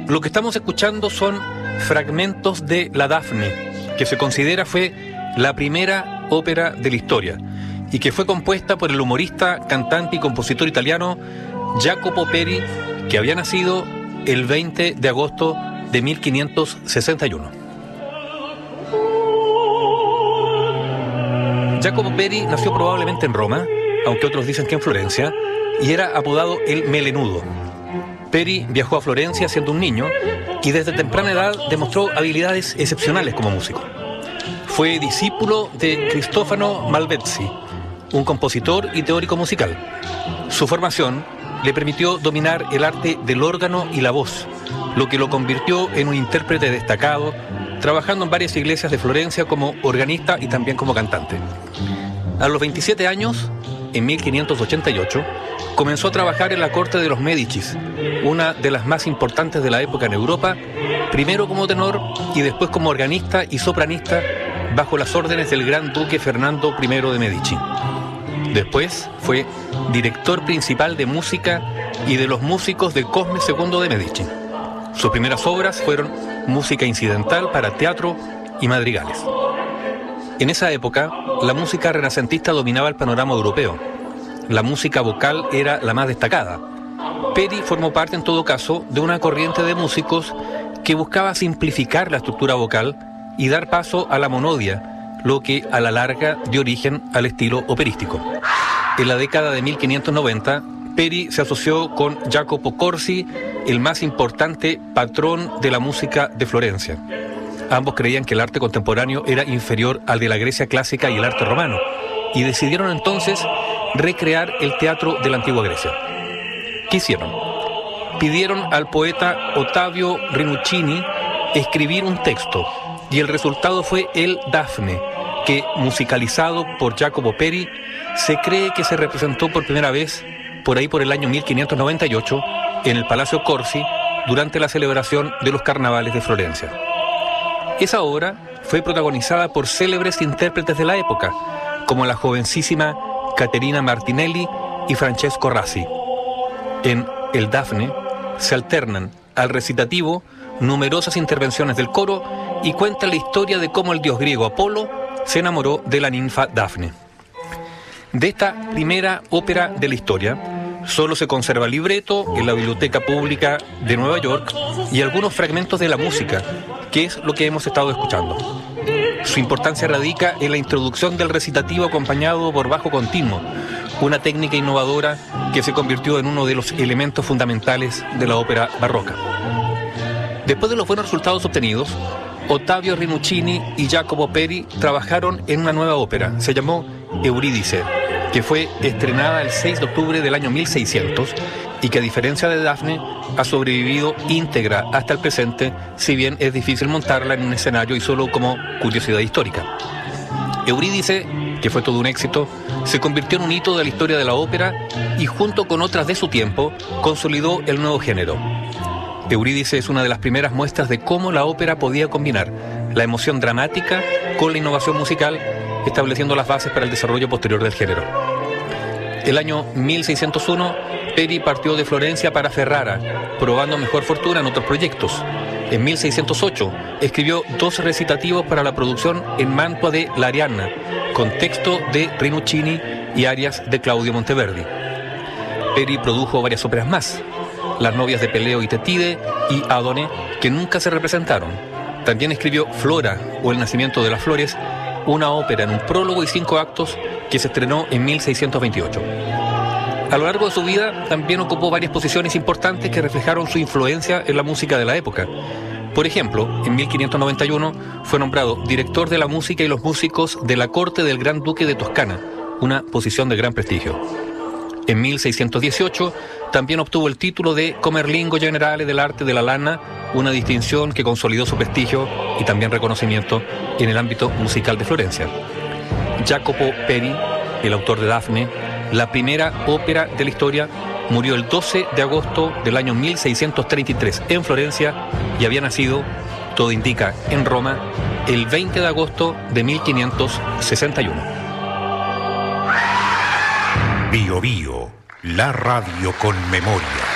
Lo que estamos escuchando son fragmentos de La Dafne, que se considera fue la primera ópera de la historia y que fue compuesta por el humorista, cantante y compositor italiano Jacopo Peri, que había nacido el 20 de agosto de 1561. Jacopo Peri nació probablemente en Roma, aunque otros dicen que en Florencia, y era apodado el Melenudo. Peri viajó a Florencia siendo un niño y desde temprana edad demostró habilidades excepcionales como músico. Fue discípulo de Cristofano Malvezzi, un compositor y teórico musical. Su formación le permitió dominar el arte del órgano y la voz, lo que lo convirtió en un intérprete destacado, trabajando en varias iglesias de Florencia como organista y también como cantante. A los 27 años, en 1588, comenzó a trabajar en la corte de los Médicis, una de las más importantes de la época en Europa, primero como tenor y después como organista y sopranista bajo las órdenes del gran duque Fernando I de Medici. Después fue director principal de música y de los músicos de Cosme II de Medici. Sus primeras obras fueron música incidental para teatro y madrigales. En esa época, la música renacentista dominaba el panorama europeo. La música vocal era la más destacada. Peri formó parte, en todo caso, de una corriente de músicos que buscaba simplificar la estructura vocal y dar paso a la monodia, lo que a la larga dio origen al estilo operístico. En la década de 1590, Peri se asoció con Jacopo Corsi, el más importante patrón de la música de Florencia. Ambos creían que el arte contemporáneo era inferior al de la Grecia clásica y el arte romano, y decidieron entonces recrear el teatro de la antigua Grecia. ¿Qué hicieron? Pidieron al poeta Ottavio Rinuccini escribir un texto, y el resultado fue el Dafne, que, musicalizado por Jacopo Peri, se cree que se representó por primera vez por ahí por el año 1598 en el Palacio Corsi durante la celebración de los carnavales de Florencia. Esa obra fue protagonizada por célebres intérpretes de la época, como la jovencísima Caterina Martinelli y Francesco Rassi. En el Dafne se alternan al recitativo numerosas intervenciones del coro y cuenta la historia de cómo el dios griego Apolo se enamoró de la ninfa Dafne. De esta primera ópera de la historia, solo se conserva el libreto en la Biblioteca Pública de Nueva York y algunos fragmentos de la música, que es lo que hemos estado escuchando. Su importancia radica en la introducción del recitativo acompañado por bajo continuo, una técnica innovadora que se convirtió en uno de los elementos fundamentales de la ópera barroca. Después de los buenos resultados obtenidos, Ottavio Rinuccini y Jacopo Peri trabajaron en una nueva ópera, se llamó Eurídice, que fue estrenada el 6 de octubre del año 1600 y que, a diferencia de Dafne, ha sobrevivido íntegra hasta el presente, si bien es difícil montarla en un escenario y solo como curiosidad histórica. Eurídice, que fue todo un éxito, se convirtió en un hito de la historia de la ópera y, junto con otras de su tiempo, consolidó el nuevo género. Eurídice es una de las primeras muestras de cómo la ópera podía combinar la emoción dramática con la innovación musical, estableciendo las bases para el desarrollo posterior del género. El año 1601, Peri partió de Florencia para Ferrara, probando mejor fortuna en otros proyectos. En 1608, escribió 2 recitativos para la producción en Mantua de La Arianna, con texto de Rinuccini y arias de Claudio Monteverdi. Peri produjo varias óperas más: Las novias de Peleo y Tetide y Adone, que nunca se representaron. También escribió Flora, o El nacimiento de las flores, una ópera en un prólogo y 5 actos que se estrenó en 1628. A lo largo de su vida también ocupó varias posiciones importantes que reflejaron su influencia en la música de la época. Por ejemplo, en 1591 fue nombrado director de la música y los músicos de la corte del Gran Duque de Toscana, una posición de gran prestigio. En 1618 también obtuvo el título de Comerlingo Generale del Arte de la Lana, una distinción que consolidó su prestigio y también reconocimiento en el ámbito musical de Florencia. Jacopo Peri, el autor de Dafne, la primera ópera de la historia, murió el 12 de agosto del año 1633 en Florencia y había nacido, todo indica, en Roma el 20 de agosto de 1561. Bío Bío, la radio con memoria.